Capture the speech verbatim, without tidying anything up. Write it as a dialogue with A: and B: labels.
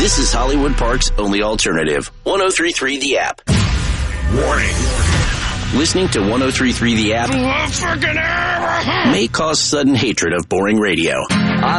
A: This is Hollywood Park's only alternative. one oh three point three The App.
B: Warning.
A: Listening to one oh three point three The App may cause sudden hatred of boring radio.